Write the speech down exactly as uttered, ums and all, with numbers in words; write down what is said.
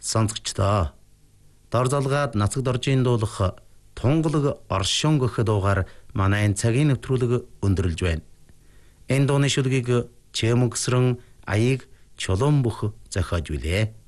Сонсогчдоо дор залгаад нацаг доржийн дуулах тунгалаг оршин гэх дуугаар манай цагийн нэвтрүүлэг өндөрлж байна. Энэ дууны шүлгийг Чэмэгсрэн аяыг чулуун бүх зохиож билээ.